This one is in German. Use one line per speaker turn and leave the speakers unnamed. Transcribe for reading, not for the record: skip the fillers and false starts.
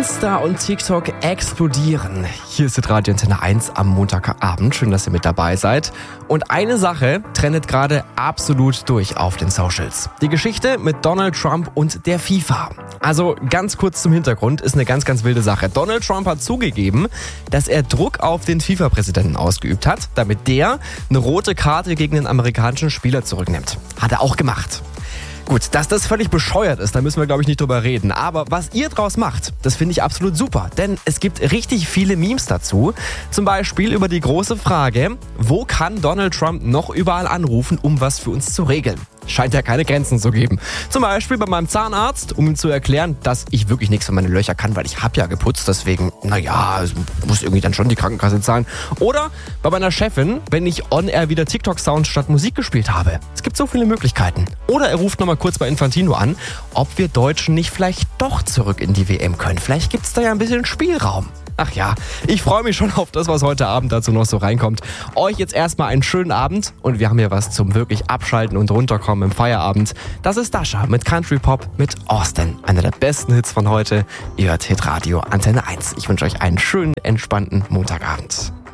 Insta und TikTok explodieren. Hier ist Radio Antenne 1 am Montagabend. Schön, dass ihr mit dabei seid. Und eine Sache trendet gerade absolut durch auf den Socials. Die Geschichte mit Donald Trump und der FIFA. Also ganz kurz zum Hintergrund, ist eine ganz, ganz wilde Sache. Donald Trump hat zugegeben, dass er Druck auf den FIFA-Präsidenten ausgeübt hat, damit der eine rote Karte gegen den amerikanischen Spieler zurücknimmt. Hat er auch gemacht. Gut, dass das völlig bescheuert ist, da müssen wir, glaube ich, nicht drüber reden. Aber was ihr draus macht, das finde ich absolut super. Denn es gibt richtig viele Memes dazu. Zum Beispiel über die große Frage, wo kann Donald Trump noch überall anrufen, um was für uns zu regeln? Scheint ja keine Grenzen zu geben. Zum Beispiel bei meinem Zahnarzt, um ihm zu erklären, dass ich wirklich nichts für meine Löcher kann, weil ich habe ja geputzt. Deswegen, muss irgendwie dann schon die Krankenkasse zahlen. Oder bei meiner Chefin, wenn ich on-air wieder TikTok-Sounds statt Musik gespielt habe. Es gibt so viele Möglichkeiten. Oder er ruft nochmal kurz bei Infantino an, ob wir Deutschen nicht vielleicht doch zurück in die WM können. Vielleicht gibt es da ja ein bisschen Spielraum. Ach ja, ich freue mich schon auf das, was heute Abend dazu noch so reinkommt. Euch jetzt erstmal einen schönen Abend und wir haben hier was zum wirklich Abschalten und Runterkommen im Feierabend. Das ist Dasha mit Country Pop mit Austin. Einer der besten Hits von heute. Ihr hört Hitradio Antenne 1. Ich wünsche euch einen schönen, entspannten Montagabend.